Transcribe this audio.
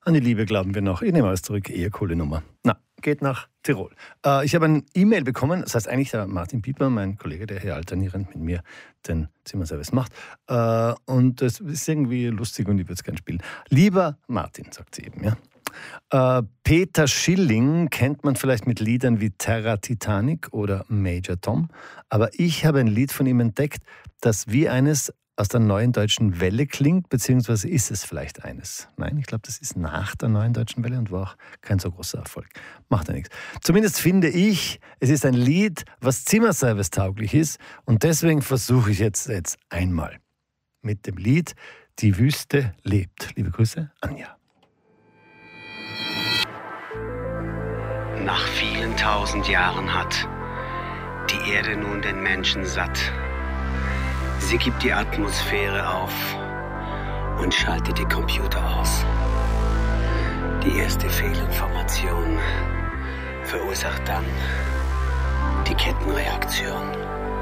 An die Liebe glauben wir noch. Ich nehme alles zurück, eher coole Nummer. Na, geht nach Tirol. Ich habe ein E-Mail bekommen, das heißt eigentlich der Martin Pieper, mein Kollege, der hier alternierend mit mir den Zimmerservice macht. Und das ist irgendwie lustig und ich würde es gerne spielen. Lieber Martin, sagt sie eben, ja. Peter Schilling kennt man vielleicht mit Liedern wie Terra Titanic oder Major Tom. Aber ich habe ein Lied von ihm entdeckt, das wie eines aus der Neuen Deutschen Welle klingt, beziehungsweise ist es vielleicht eines. Nein, ich glaube, das ist nach der Neuen Deutschen Welle und war auch kein so großer Erfolg. Macht ja nichts. Zumindest finde ich, es ist ein Lied, was Zimmerservice-tauglich ist und deswegen versuche ich jetzt einmal mit dem Lied Die Wüste lebt. Liebe Grüße, Anja. Nach vielen tausend Jahren hat die Erde nun den Menschen satt. Sie gibt die Atmosphäre auf und schaltet die Computer aus. Die erste Fehlinformation verursacht dann die Kettenreaktion.